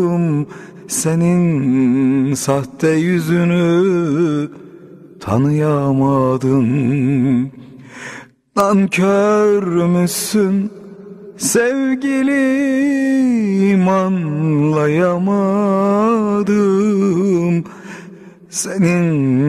Senin sahte yüzünü tanıyamadım. Nankör müsün sevgilim, anlayamadım. Senin